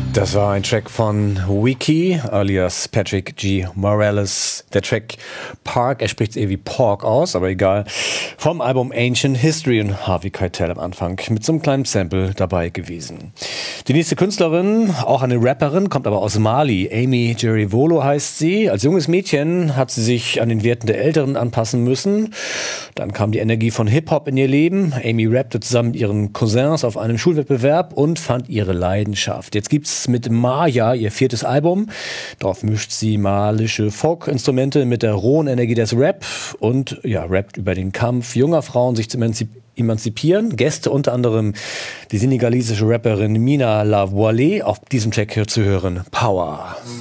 Das war ein Track von Wiki, alias Patrick G. Morales. Der Track Park, er spricht es eher wie Pork aus, aber egal. Vom Album Ancient History und Harvey Keitel am Anfang mit so einem kleinen Sample dabei gewesen. Die nächste Künstlerin, auch eine Rapperin, kommt aber aus Mali. Amy Jerivolo heißt sie. Als junges Mädchen hat sie sich an den Werten der Älteren anpassen müssen. Dann kam die Energie von Hip-Hop in ihr Leben. Amy rappte zusammen mit ihren Cousins auf einem Schulwettbewerb und fand ihre Leidenschaft. Jetzt gibt's mit Maya ihr 4. Album. Darauf mischt sie malische Folk-Instrumente mit der rohen Energie des Rap und rappt über den Kampf junger Frauen, sich zu emanzipieren. Gäste unter anderem die senegalesische Rapperin Mina La Voilée, auf diesem Track hier zu hören, Power.